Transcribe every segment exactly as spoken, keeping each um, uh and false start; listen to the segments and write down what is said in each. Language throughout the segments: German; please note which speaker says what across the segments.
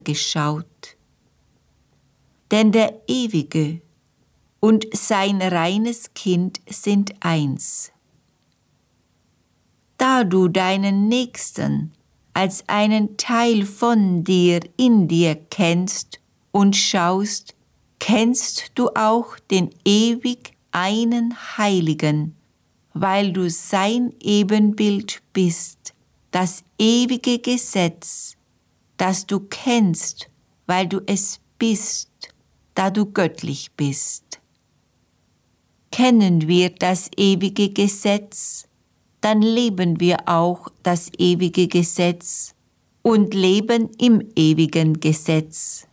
Speaker 1: geschaut. Denn der Ewige und sein reines Kind sind eins. Da du deinen Nächsten als einen Teil von dir in dir kennst und schaust, kennst du auch den ewig einen Heiligen, weil du sein Ebenbild bist, das ewige Gesetz, das du kennst, weil du es bist, da du göttlich bist. Kennen wir das ewige Gesetz, dann leben wir auch das ewige Gesetz und leben im ewigen Gesetz.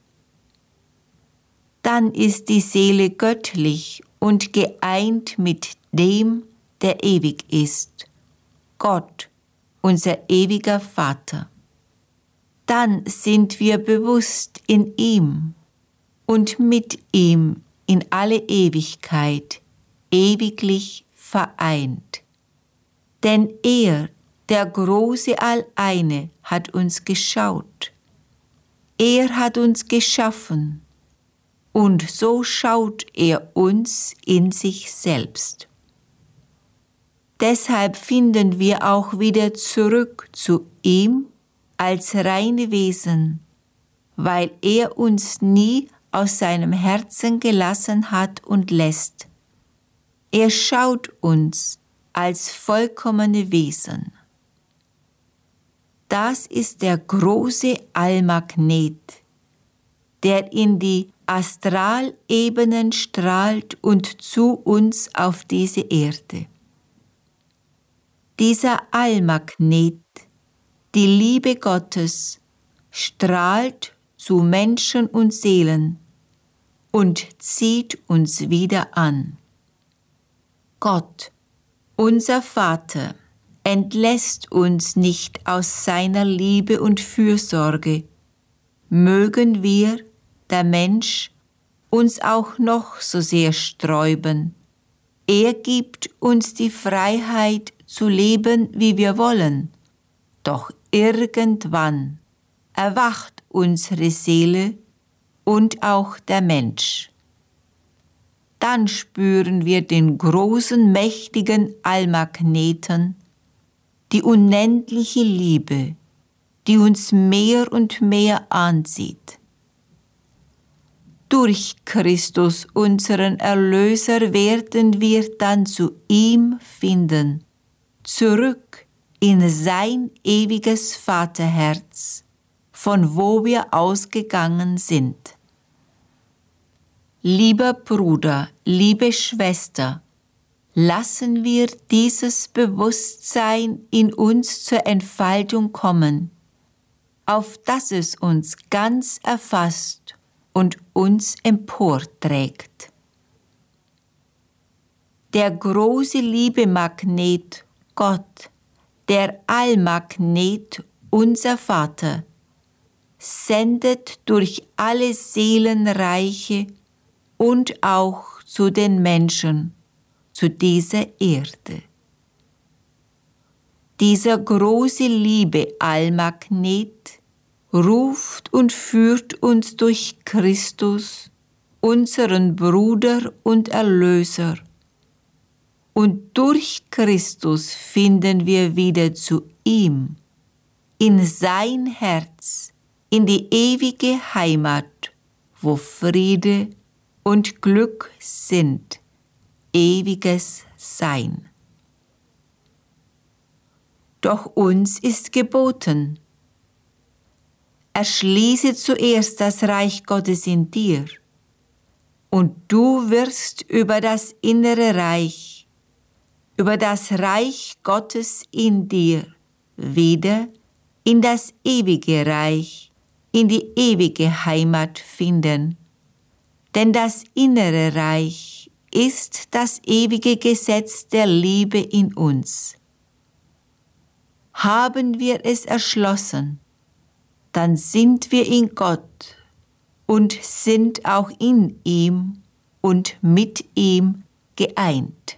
Speaker 1: Dann ist die Seele göttlich und geeint mit dem, der ewig ist, Gott, unser ewiger Vater. Dann sind wir bewusst in ihm und mit ihm in alle Ewigkeit, ewiglich vereint. Denn er, der große Alleine, hat uns geschaut. Er hat uns geschaffen und so schaut er uns in sich selbst. Deshalb finden wir auch wieder zurück zu ihm als reine Wesen, weil er uns nie aus seinem Herzen gelassen hat und lässt. Er schaut uns als vollkommene Wesen. Das ist der große Allmagnet, der in die Astralebenen strahlt und zu uns auf diese Erde. Dieser Allmagnet, die Liebe Gottes, strahlt zu Menschen und Seelen und zieht uns wieder an. Gott, unser Vater, entlässt uns nicht aus seiner Liebe und Fürsorge. Mögen wir, der Mensch, uns auch noch so sehr sträuben. Er gibt uns die Freiheit zu leben, wie wir wollen. Doch irgendwann erwacht unsere Seele und auch der Mensch. Dann spüren wir den großen, mächtigen Allmagneten, die unendliche Liebe, die uns mehr und mehr anzieht. Durch Christus, unseren Erlöser, werden wir dann zu ihm finden, zurück in sein ewiges Vaterherz, von wo wir ausgegangen sind. Lieber Bruder, liebe Schwester, lassen wir dieses Bewusstsein in uns zur Entfaltung kommen, auf dass es uns ganz erfasst und uns emporträgt. Der große Liebemagnet Gott, der Allmagnet, unser Vater, sendet durch alle Seelenreiche und auch zu den Menschen, zu dieser Erde. Dieser große Liebe-Allmagnet ruft und führt uns durch Christus, unseren Bruder und Erlöser. Und durch Christus finden wir wieder zu ihm, in sein Herz, in die ewige Heimat, wo Friede und Glück sind, ewiges Sein. Doch uns ist geboten, erschließe zuerst das Reich Gottes in dir, und du wirst über das innere Reich, über das Reich Gottes in dir, wieder in das ewige Reich, in die ewige Heimat finden. Denn das innere Reich ist das ewige Gesetz der Liebe in uns. Haben wir es erschlossen, dann sind wir in Gott und sind auch in ihm und mit ihm geeint.